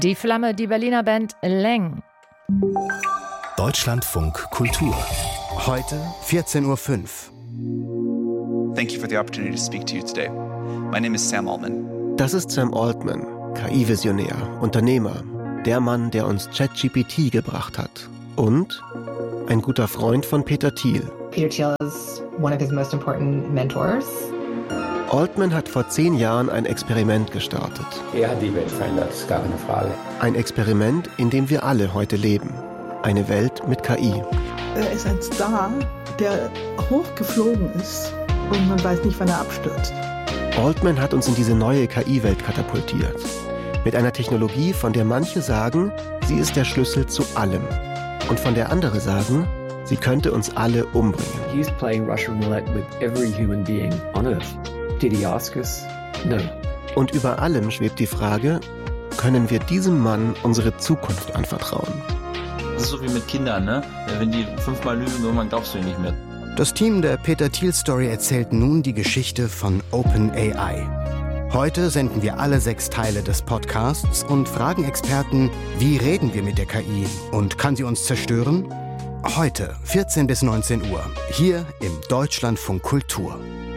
Die Flamme, die Berliner Band Leng. Deutschlandfunk Kultur. Heute 14:05 Uhr. Thank you for the opportunity to speak to you today. My name is Sam Altman. Das ist Sam Altman, KI-Visionär, Unternehmer, der Mann, der uns ChatGPT gebracht hat. Und ein guter Freund von Peter Thiel. Peter Thiel is one of his most important mentors. Altman hat vor 10 Jahren ein Experiment gestartet. Er hat die Welt verändert, ist gar keine Frage. Ein Experiment, in dem wir alle heute leben. Eine Welt mit KI. Er ist ein Star, der hochgeflogen ist und man weiß nicht, wann er abstürzt. Altman hat uns in diese neue KI-Welt katapultiert. Mit einer Technologie, von der manche sagen, sie ist der Schlüssel zu allem. Und von der andere sagen, sie könnte uns alle umbringen. He's playing Russian roulette with every human being on Earth. Did he ask us? No. Und über allem schwebt die Frage, können wir diesem Mann unsere Zukunft anvertrauen? Das ist so wie mit Kindern, ne? Wenn die 5-mal lügen, irgendwann glaubst du ihnen nicht mehr. Das Team der Peter Thiel Story erzählt nun die Geschichte von OpenAI. Heute senden wir alle 6 Teile des Podcasts und fragen Experten, wie reden wir mit der KI und kann sie uns zerstören? Heute 14 bis 19 Uhr, hier im Deutschlandfunk Kultur.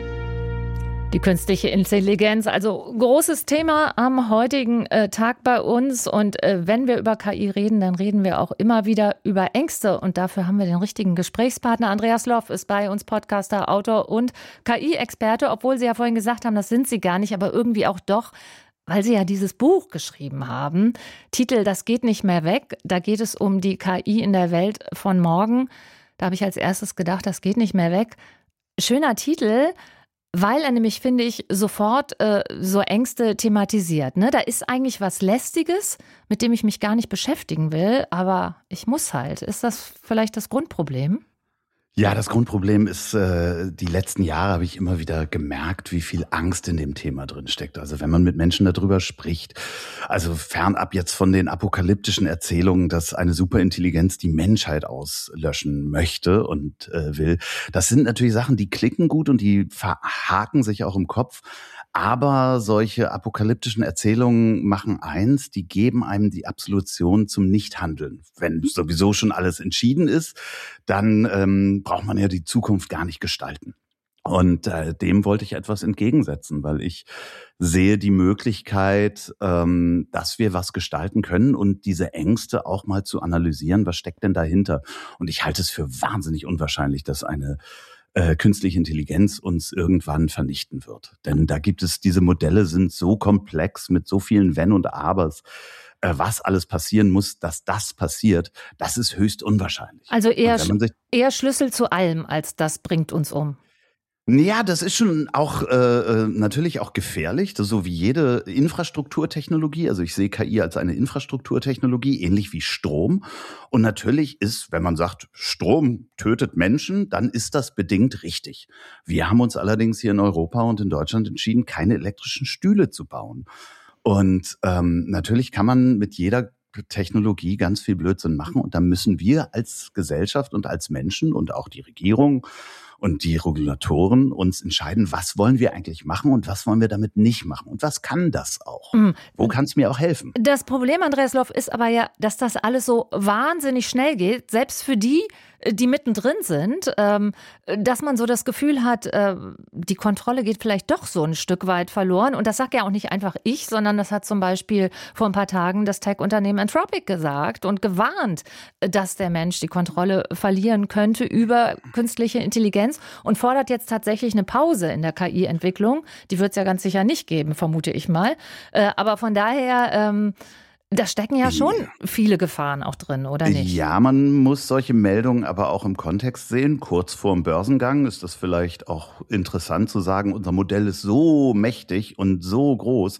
Die künstliche Intelligenz, also großes Thema am heutigen Tag bei uns. Und wenn wir über KI reden, dann reden wir auch immer wieder über Ängste. Und dafür haben wir den richtigen Gesprächspartner. Andreas Loff ist bei uns, Podcaster, Autor und KI-Experte, obwohl Sie ja vorhin gesagt haben, das sind Sie gar nicht, aber irgendwie auch doch, weil Sie ja dieses Buch geschrieben haben. Titel, das geht nicht mehr weg. Da geht es um die KI in der Welt von morgen. Da habe ich als erstes gedacht, das geht nicht mehr weg. Schöner Titel. Weil er nämlich, finde ich, sofort so Ängste thematisiert. Ne? Da ist eigentlich was Lästiges, mit dem ich mich gar nicht beschäftigen will, aber ich muss halt. Ist das vielleicht das Grundproblem? Ja, das Grundproblem ist, die letzten Jahre habe ich immer wieder gemerkt, wie viel Angst in dem Thema drin steckt. Also wenn man mit Menschen darüber spricht, also fernab jetzt von den apokalyptischen Erzählungen, dass eine Superintelligenz die Menschheit auslöschen möchte und will. Das sind natürlich Sachen, die klicken gut und die verhaken sich auch im Kopf. Aber solche apokalyptischen Erzählungen machen eins, die geben einem die Absolution zum Nichthandeln. Wenn sowieso schon alles entschieden ist, dann braucht man ja die Zukunft gar nicht gestalten. Und dem wollte ich etwas entgegensetzen, weil ich sehe die Möglichkeit, dass wir was gestalten können und diese Ängste auch mal zu analysieren, was steckt denn dahinter. Und ich halte es für wahnsinnig unwahrscheinlich, dass eine künstliche Intelligenz uns irgendwann vernichten wird. Denn da gibt es, diese Modelle sind so komplex mit so vielen Wenn und Abers, was alles passieren muss, dass das passiert, das ist höchst unwahrscheinlich. Also eher Schlüssel zu allem, als das bringt uns um. Ja, das ist schon auch natürlich auch gefährlich, das ist so wie jede Infrastrukturtechnologie. Also ich sehe KI als eine Infrastrukturtechnologie, ähnlich wie Strom. Und natürlich ist, wenn man sagt, Strom tötet Menschen, dann ist das bedingt richtig. Wir haben uns allerdings hier in Europa und in Deutschland entschieden, keine elektrischen Stühle zu bauen. Und natürlich kann man mit jeder Technologie ganz viel Blödsinn machen. Und da müssen wir als Gesellschaft und als Menschen und auch die Regierung und die Regulatoren uns entscheiden, was wollen wir eigentlich machen und was wollen wir damit nicht machen und was kann das auch? Wo kann es mir auch helfen? Das Problem, Andreas Loff, ist aber ja, dass das alles so wahnsinnig schnell geht, selbst für die mittendrin sind, dass man so das Gefühl hat, die Kontrolle geht vielleicht doch so ein Stück weit verloren. Und das sagt ja auch nicht einfach ich, sondern das hat zum Beispiel vor ein paar Tagen das Tech-Unternehmen Anthropic gesagt und gewarnt, dass der Mensch die Kontrolle verlieren könnte über künstliche Intelligenz und fordert jetzt tatsächlich eine Pause in der KI-Entwicklung. Die wird es ja ganz sicher nicht geben, vermute ich mal. Aber von daher da stecken ja schon viele Gefahren auch drin, oder nicht? Ja, man muss solche Meldungen aber auch im Kontext sehen. Kurz vor dem Börsengang ist das vielleicht auch interessant zu sagen, unser Modell ist so mächtig und so groß.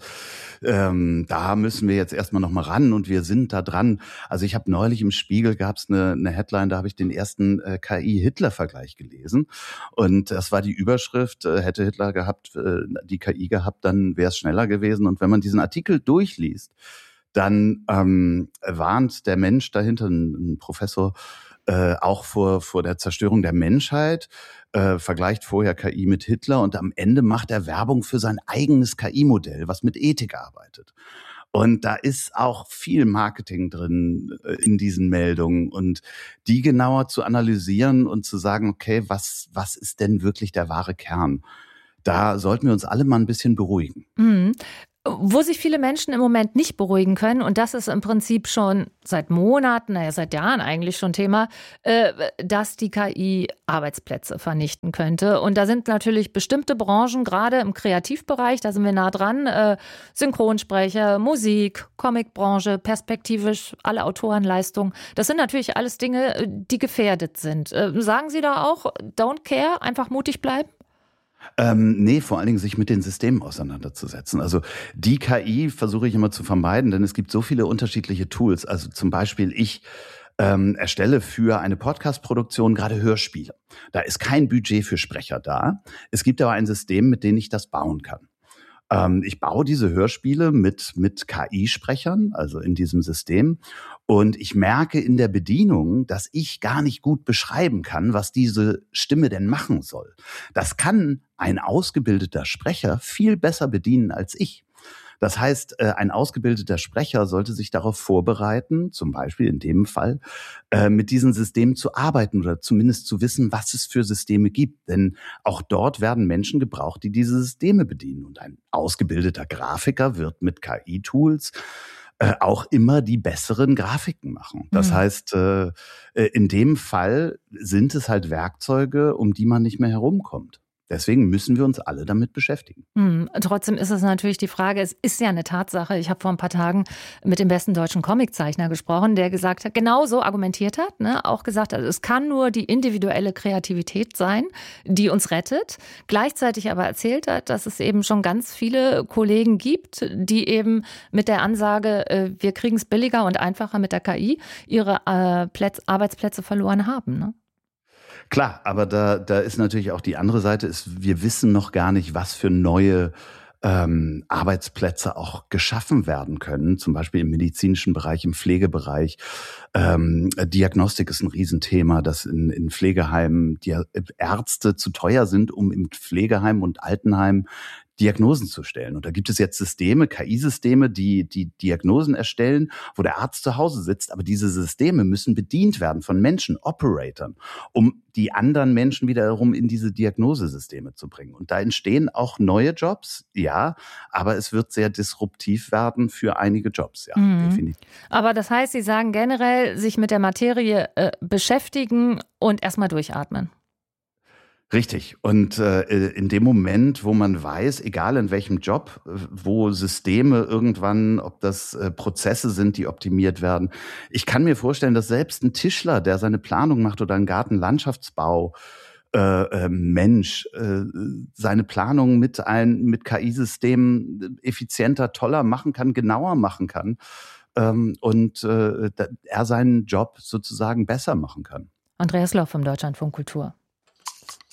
Da müssen wir jetzt erstmal noch mal ran und wir sind da dran. Also ich habe neulich im Spiegel, gab es eine Headline, da habe ich den ersten KI-Hitler-Vergleich gelesen. Und das war die Überschrift, hätte Hitler die KI gehabt, dann wäre es schneller gewesen. Und wenn man diesen Artikel durchliest, dann warnt der Mensch dahinter, ein Professor, auch vor der Zerstörung der Menschheit, vergleicht vorher KI mit Hitler und am Ende macht er Werbung für sein eigenes KI-Modell, was mit Ethik arbeitet. Und da ist auch viel Marketing drin in diesen Meldungen und die genauer zu analysieren und zu sagen, okay, was ist denn wirklich der wahre Kern? Da sollten wir uns alle mal ein bisschen beruhigen. Mhm. Wo sich viele Menschen im Moment nicht beruhigen können, und das ist im Prinzip schon seit Monaten, seit Jahren eigentlich schon Thema, dass die KI Arbeitsplätze vernichten könnte. Und da sind natürlich bestimmte Branchen, gerade im Kreativbereich, da sind wir nah dran, Synchronsprecher, Musik, Comicbranche, perspektivisch alle Autorenleistungen. Das sind natürlich alles Dinge, die gefährdet sind. Sagen Sie da auch, don't care, einfach mutig bleiben? Nee, vor allen Dingen sich mit den Systemen auseinanderzusetzen. Also die KI versuche ich immer zu vermeiden, denn es gibt so viele unterschiedliche Tools. Also zum Beispiel ich erstelle für eine Podcast-Produktion gerade Hörspiele. Da ist kein Budget für Sprecher da. Es gibt aber ein System, mit dem ich das bauen kann. Ich baue diese Hörspiele mit KI-Sprechern, also in diesem System. Und ich merke in der Bedienung, dass ich gar nicht gut beschreiben kann, was diese Stimme denn machen soll. Das kann ein ausgebildeter Sprecher viel besser bedienen als ich. Das heißt, ein ausgebildeter Sprecher sollte sich darauf vorbereiten, zum Beispiel in dem Fall, mit diesen Systemen zu arbeiten oder zumindest zu wissen, was es für Systeme gibt. Denn auch dort werden Menschen gebraucht, die diese Systeme bedienen. Und ein ausgebildeter Grafiker wird mit KI-Tools auch immer die besseren Grafiken machen. Das heißt, in dem Fall sind es halt Werkzeuge, um die man nicht mehr herumkommt. Deswegen müssen wir uns alle damit beschäftigen. Trotzdem ist es natürlich die Frage, es ist ja eine Tatsache. Ich habe vor ein paar Tagen mit dem besten deutschen Comiczeichner gesprochen, der gesagt hat, genau so argumentiert hat, auch gesagt hat, es kann nur die individuelle Kreativität sein, die uns rettet. Gleichzeitig aber erzählt hat, dass es eben schon ganz viele Kollegen gibt, die eben mit der Ansage, wir kriegen es billiger und einfacher mit der KI, ihre Arbeitsplätze verloren haben, ne? Klar, aber da ist natürlich auch die andere Seite, wir wissen noch gar nicht, was für neue Arbeitsplätze auch geschaffen werden können, zum Beispiel im medizinischen Bereich, im Pflegebereich. Diagnostik ist ein Riesenthema, dass in Pflegeheimen die Ärzte zu teuer sind, um im Pflegeheim und Altenheim Diagnosen zu stellen. Und da gibt es jetzt Systeme, KI-Systeme, die Diagnosen erstellen, wo der Arzt zu Hause sitzt. Aber diese Systeme müssen bedient werden von Menschen, Operatoren, um die anderen Menschen wiederum in diese Diagnosesysteme zu bringen. Und da entstehen auch neue Jobs, ja, aber es wird sehr disruptiv werden für einige Jobs, ja, definitiv. Aber das heißt, Sie sagen generell, sich mit der Materie beschäftigen und erstmal durchatmen. Richtig. Und in dem Moment, wo man weiß, egal in welchem Job, wo Systeme irgendwann, ob das Prozesse sind, die optimiert werden. Ich kann mir vorstellen, dass selbst ein Tischler, der seine Planung macht oder ein Gartenlandschaftsbau, Mensch, seine Planung mit KI-Systemen effizienter, toller machen kann, genauer machen kann und er seinen Job sozusagen besser machen kann. Andreas Loff vom Deutschlandfunk Kultur.